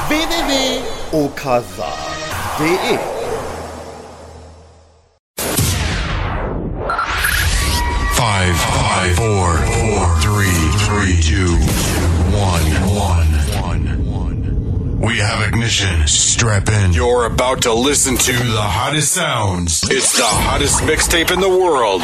www.okaza.de. 5, 4, 3, 2, 1. We have ignition. Strap in. You're about to listen to the hottest sounds. It's the hottest mixtape in the world.